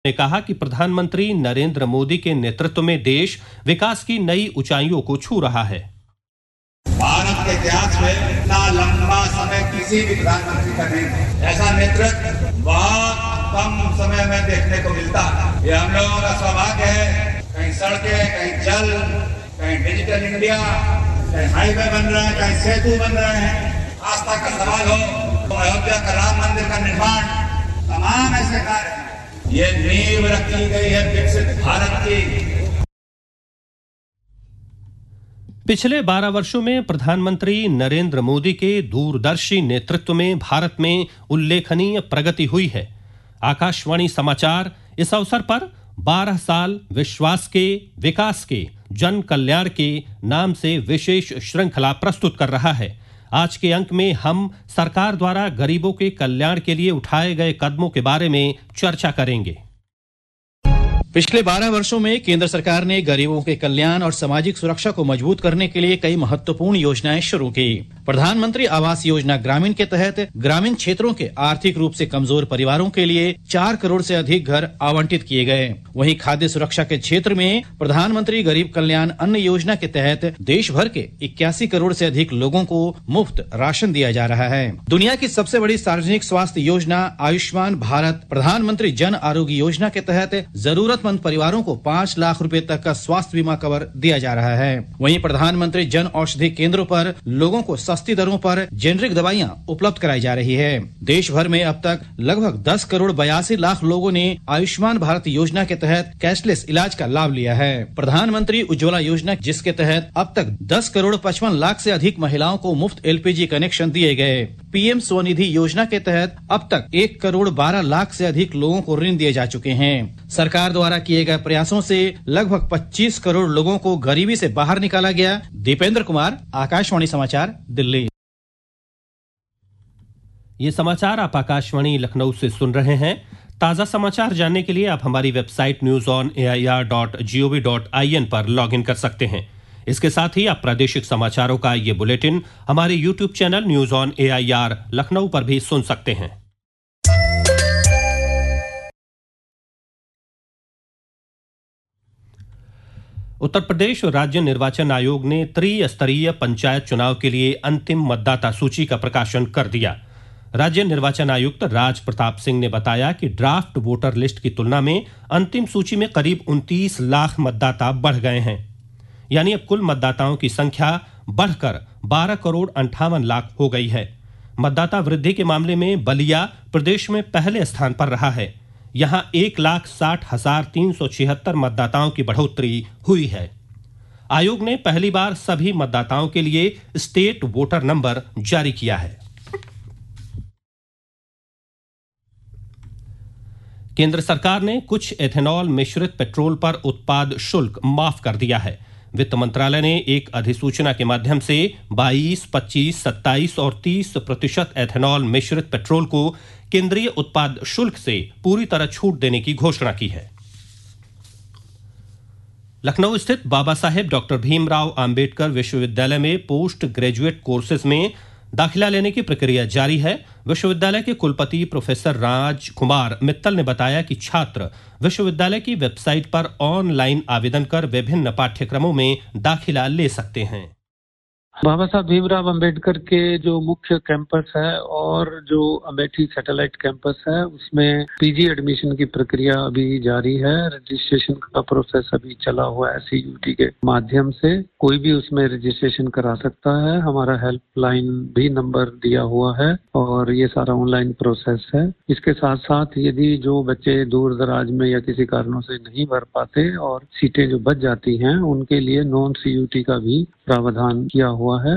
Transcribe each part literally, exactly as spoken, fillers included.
ने कहा कि प्रधानमंत्री नरेंद्र मोदी के नेतृत्व में देश विकास की नई ऊंचाइयों को छू रहा है। भारत के इतिहास में इतना लंबा समय किसी भी प्रधानमंत्री का नहीं है। ऐसा नेतृत्व बहुत कम समय में देखने को मिलता है। ये हम लोगों का सौभाग्य है। कहीं सड़कें, कहीं जल, कहीं डिजिटल इंडिया, कहीं हाईवे बन रहे हैं, कहीं सेतु बन रहे हैं। आस्था का सवाल हो, अयोध्या का राम मंदिर का निर्माण, तमाम ऐसे कार्य ये नींव रखी गई है विकसित भारत की। पिछले बारह वर्षों में प्रधानमंत्री नरेंद्र मोदी के दूरदर्शी नेतृत्व में भारत में उल्लेखनीय प्रगति हुई है। आकाशवाणी समाचार इस अवसर पर बारह साल विश्वास के, विकास के, जन कल्याण के नाम से विशेष श्रृंखला प्रस्तुत कर रहा है। आज के अंक में हम सरकार द्वारा गरीबों के कल्याण के लिए उठाए गए कदमों के बारे में चर्चा करेंगे। पिछले बारह वर्षों में केंद्र सरकार ने गरीबों के कल्याण और सामाजिक सुरक्षा को मजबूत करने के लिए कई महत्वपूर्ण योजनाएं शुरू की। प्रधानमंत्री आवास योजना ग्रामीण के तहत ग्रामीण क्षेत्रों के आर्थिक रूप से कमजोर परिवारों के लिए चार करोड़ से अधिक घर आवंटित किए गए। वहीं खाद्य सुरक्षा के क्षेत्र में प्रधानमंत्री गरीब कल्याण अन्न योजना के तहत देश भर के इक्यासी करोड़ से अधिक लोगों को मुफ्त राशन दिया जा रहा है। दुनिया की सबसे बड़ी सार्वजनिक स्वास्थ्य योजना आयुष्मान भारत प्रधानमंत्री जन आरोग्य योजना के तहत जरूरतमंद परिवारों को पाँच लाख रुपए तक का स्वास्थ्य बीमा कवर दिया जा रहा है। वहीं प्रधानमंत्री जन औषधि केंद्रों पर लोगों को सस्ती दरों पर जेनरिक दवाइयां उपलब्ध कराई जा रही है। देश भर में अब तक लगभग दस करोड़ बयासी लाख लोगों ने आयुष्मान भारत योजना के तहत कैशलेस इलाज का लाभ लिया है। प्रधानमंत्री उज्ज्वला योजना जिसके तहत अब तक दस करोड़ पचपन लाख से अधिक महिलाओं को मुफ्त एलपीजी कनेक्शन दिए गए। पीएम स्वनिधि योजना के तहत अब तक एक करोड़ बारह लाख से अधिक लोगों को ऋण दिए जा चुके हैं। सरकार द्वारा किए गए प्रयासों से लगभग पच्चीस करोड़ लोगों को गरीबी से बाहर निकाला गया। दीपेंद्र कुमार, आकाशवाणी समाचार, दिल्ली। ये समाचार आप आकाशवाणी लखनऊ से सुन रहे हैं। ताजा समाचार जानने के लिए आप हमारी website news on A I R dot G O V dot I N पर लॉग इन कर सकते हैं। इसके साथ ही आप प्रादेशिक समाचारों का ये बुलेटिन हमारे YouTube channel news on A I R Lucknow पर भी सुन सकते हैं। उत्तर प्रदेश राज्य निर्वाचन आयोग ने त्रिस्तरीय पंचायत चुनाव के लिए अंतिम मतदाता सूची का प्रकाशन कर दिया। राज्य निर्वाचन आयुक्त राज प्रताप सिंह ने बताया कि ड्राफ्ट वोटर लिस्ट की तुलना में अंतिम सूची में करीब उनतीस लाख मतदाता बढ़ गए हैं। यानी अब कुल मतदाताओं की संख्या बढ़कर बारह करोड़ अंठावन लाख हो गई है। मतदाता वृद्धि के मामले में बलिया प्रदेश में पहले स्थान पर रहा है। यहां एक लाख साठ हजार तीन सौ छिहत्तर मतदाताओं की बढ़ोतरी हुई है। आयोग ने पहली बार सभी मतदाताओं के लिए स्टेट वोटर नंबर जारी किया है। केंद्र सरकार ने कुछ एथेनॉल मिश्रित पेट्रोल पर उत्पाद शुल्क माफ कर दिया है। वित्त मंत्रालय ने एक अधिसूचना के माध्यम से बाईस, पच्चीस, सत्ताईस और तीस प्रतिशत एथेनॉल मिश्रित पेट्रोल को केंद्रीय उत्पाद शुल्क से पूरी तरह छूट देने की घोषणा की है। लखनऊ स्थित बाबा साहेब डॉक्टर भीमराव अंबेडकर विश्वविद्यालय में पोस्ट ग्रेजुएट कोर्सेज में दाखिला लेने की प्रक्रिया जारी है। विश्वविद्यालय के कुलपति प्रोफेसर राज कुमार मित्तल ने बताया कि छात्र विश्वविद्यालय की वेबसाइट पर ऑनलाइन आवेदन कर विभिन्न पाठ्यक्रमों में दाखिला ले सकते हैं। बाबा साहब भीमराव अंबेडकर के जो मुख्य कैंपस है और जो अमेठी सैटेलाइट कैंपस है उसमें पीजी एडमिशन की प्रक्रिया अभी जारी है। रजिस्ट्रेशन का प्रोसेस अभी चला हुआ है सीयूटी के माध्यम से। कोई भी उसमें रजिस्ट्रेशन करा सकता है। हमारा हेल्पलाइन भी नंबर दिया हुआ है और ये सारा ऑनलाइन प्रोसेस है। इसके साथ साथ यदि जो बच्चे दूर दराज में या किसी कारणों से नहीं भर पाते और सीटें जो बच जाती हैं उनके लिए नॉन सीयूटी का भी प्रावधान किया हुआ है।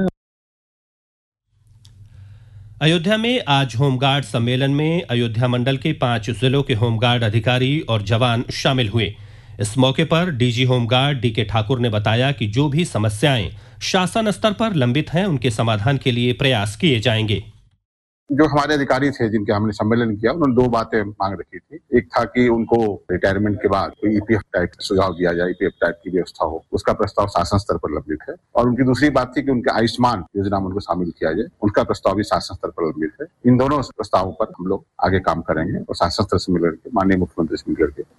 अयोध्या में आज होमगार्ड सम्मेलन में अयोध्या मंडल के पांच जिलों के होमगार्ड अधिकारी और जवान शामिल हुए। इस मौके पर डीजी होमगार्ड डी के ठाकुर ने बताया कि जो भी समस्याएं शासन स्तर पर लंबित हैं उनके समाधान के लिए प्रयास किए जाएंगे। जो हमारे अधिकारी थे जिनके हमने सम्मेलन किया उन्होंने दो बातें मांग रखी थी। एक था कि उनको रिटायरमेंट के बाद कोई ईपीएफ टाइप सुझाव दिया जाए, ईपीएफ टाइप की व्यवस्था हो, उसका प्रस्ताव शासन स्तर पर लंबित है। और उनकी दूसरी बात थी कि उनके आयुष्मान योजना में उनको शामिल किया जाए, उनका प्रस्ताव भी शासन स्तर पर लंबित है। इन दोनों प्रस्तावों पर हम लोग आगे काम करेंगे और शासन स्तर से मिलकर माननीय मुख्यमंत्री से मिलकर के